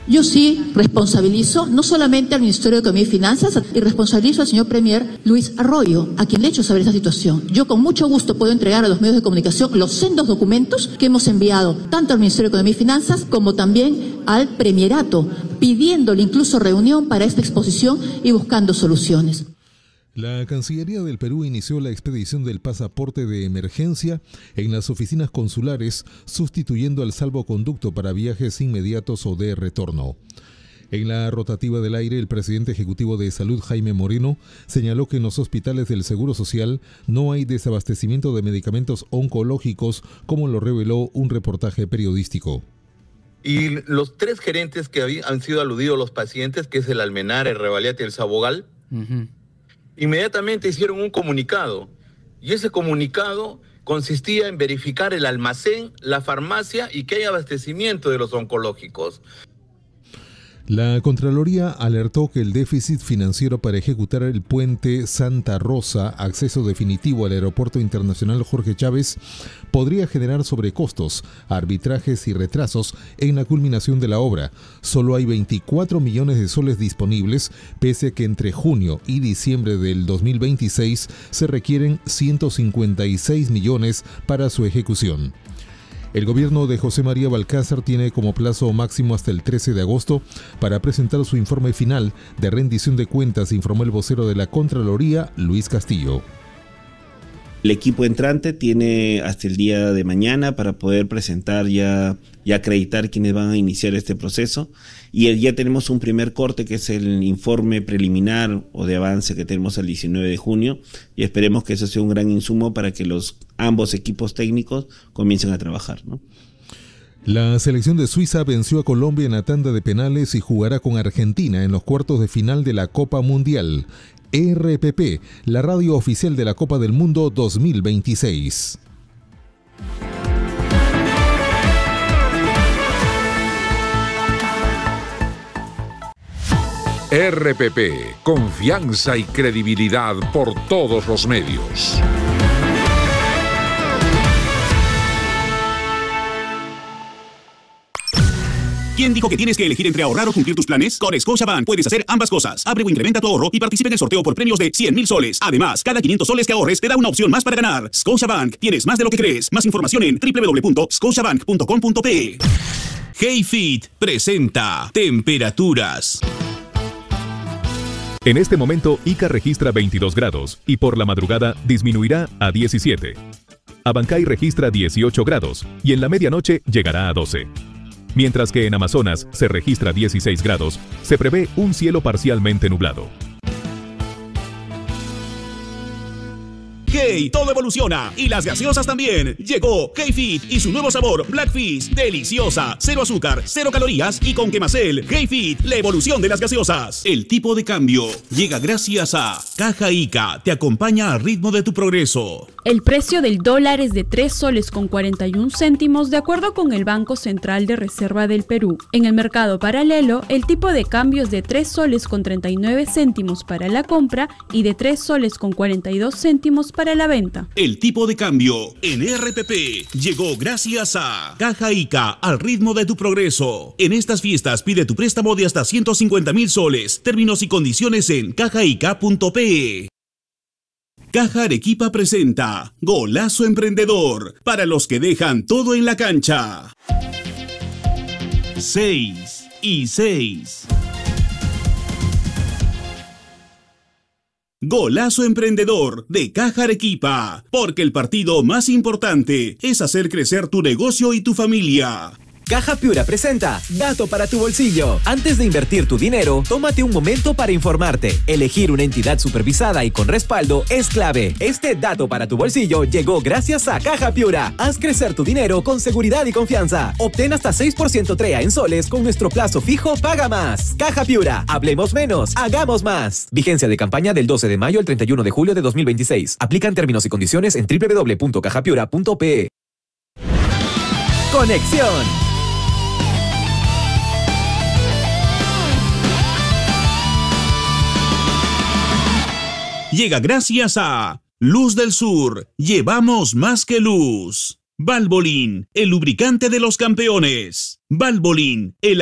Yo sí responsabilizo no solamente al Ministerio de Economía y Finanzas, y responsabilizo al señor Premier Luis Arroyo, a quien le he hecho saber esta situación. Yo con mucho gusto puedo entregar a los medios de comunicación los sendos documentos que hemos enviado tanto al Ministerio de Economía y Finanzas como también al Premierato, pidiéndole incluso reunión para esta exposición y buscando soluciones. La Cancillería del Perú inició la expedición del pasaporte de emergencia en las oficinas consulares, sustituyendo al salvoconducto para viajes inmediatos o de retorno. En la rotativa del aire, el presidente ejecutivo de Salud, Jaime Moreno, señaló que en los hospitales del Seguro Social no hay desabastecimiento de medicamentos oncológicos, como lo reveló un reportaje periodístico. Y los 3 gerentes que han sido aludidos los pacientes, que es el Almenara, el Revaliate y el Sabogal, inmediatamente hicieron un comunicado, y ese comunicado consistía en verificar el almacén, la farmacia y que haya abastecimiento de los oncológicos. La Contraloría alertó que el déficit financiero para ejecutar el puente Santa Rosa, acceso definitivo al Aeropuerto Internacional Jorge Chávez, podría generar sobrecostos, arbitrajes y retrasos en la culminación de la obra. Solo hay 24 millones de soles disponibles, pese a que entre junio y diciembre del 2026 se requieren 156 millones para su ejecución. El gobierno de José María Balcázar tiene como plazo máximo hasta el 13 de agosto para presentar su informe final de rendición de cuentas, informó el vocero de la Contraloría, Luis Castillo. El equipo entrante tiene hasta el día de mañana para poder presentar y acreditar quienes van a iniciar este proceso. Y ya tenemos un primer corte, que es el informe preliminar o de avance que tenemos el 19 de junio. Y esperemos que eso sea un gran insumo para que ambos equipos técnicos comiencen a trabajar, ¿no? La selección de Suiza venció a Colombia en la tanda de penales y jugará con Argentina en los cuartos de final de la Copa Mundial. RPP, la radio oficial de la Copa del Mundo 2026. RPP, confianza y credibilidad por todos los medios. ¿Quién dijo que tienes que elegir entre ahorrar o cumplir tus planes? Con Scotiabank puedes hacer ambas cosas. Abre o incrementa tu ahorro y participa en el sorteo por premios de 100,000 soles. Además, cada 500 soles que ahorres te da una opción más para ganar. Scotiabank, tienes más de lo que crees. Más información en www.scotiabank.com.pe. HeyFit presenta temperaturas. En este momento, Ica registra 22 grados y por la madrugada disminuirá a 17. Abancay registra 18 grados y en la medianoche llegará a 12. Mientras que en Amazonas se registra 16 grados, se prevé un cielo parcialmente nublado. Hey, todo evoluciona y las gaseosas también. Llegó HeyFit y su nuevo sabor Black Fizz, deliciosa, 0 azúcar, 0 calorías y con quemacel. HeyFit, la evolución de las gaseosas. El tipo de cambio llega gracias a Caja Ica, te acompaña al ritmo de tu progreso. El precio del dólar es de 3 soles con 41 céntimos de acuerdo con el Banco Central de Reserva del Perú. En el mercado paralelo, el tipo de cambio es de 3 soles con 39 céntimos para la compra y de 3 soles con 42 céntimos para la venta. El tipo de cambio en RPP llegó gracias a Caja Ica, al ritmo de tu progreso. En estas fiestas pide tu préstamo de hasta 150,000 soles. Términos y condiciones en cajaica.pe. Caja Arequipa presenta Golazo Emprendedor, para los que dejan todo en la cancha. 6 y 6. Golazo Emprendedor de Caja Arequipa, porque el partido más importante es hacer crecer tu negocio y tu familia. Caja Piura presenta Dato para tu bolsillo. Antes de invertir tu dinero, tómate un momento para informarte. Elegir una entidad supervisada y con respaldo es clave. Este dato para tu bolsillo llegó gracias a Caja Piura. Haz crecer tu dinero con seguridad y confianza. Obtén hasta 6% TREA en soles con nuestro plazo fijo Paga Más. Caja Piura. Hablemos menos, hagamos más. Vigencia de campaña del 12 de mayo al 31 de julio de 2026. Aplican términos y condiciones en www.cajapiura.pe. Conexión. Llega gracias a Luz del Sur. Llevamos más que luz. Valvoline, el lubricante de los campeones. Valvoline, el